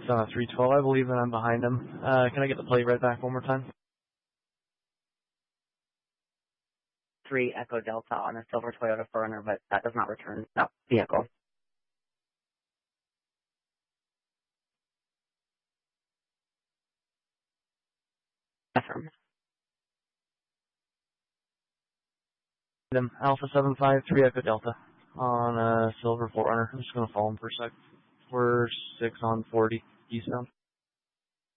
on a 312. I believe that I'm behind him. Can I get the plate right back one more time? 3 Echo Delta on a silver Toyota 4Runner, but that does not return that vehicle. Affirm. Alpha 753 Echo Delta on a silver 4Runner. I'm just going to follow him for a sec. We're 6 on 40 eastbound.